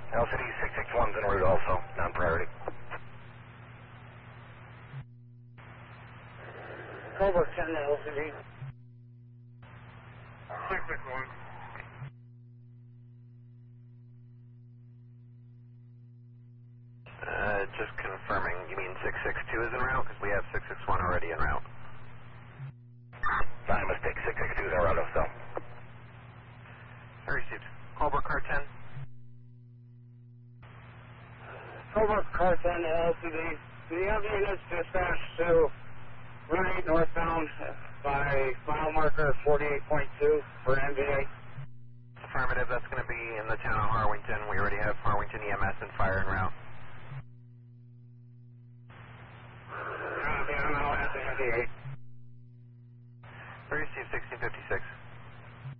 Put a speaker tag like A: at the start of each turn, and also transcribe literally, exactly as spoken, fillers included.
A: L C D six six one's en route also, non-priority.
B: Cobra ten to L C D.
C: six six one.
D: Uh, just confirming, you mean six six two is en route? Because we have six six one already en route.
A: My mistake, six six two is en route also.
D: Received. Cobra Car ten.
B: Cobra Car ten to L C D. Do you have units dispatched to Route eight northbound by file marker forty-eight point two for N V A?
D: Affirmative, that's going to be in the town of Harwington. We already have Harwington E M S and fire en route.
B: Copy, I'm out at the N V A.
D: Received sixteen fifty-six.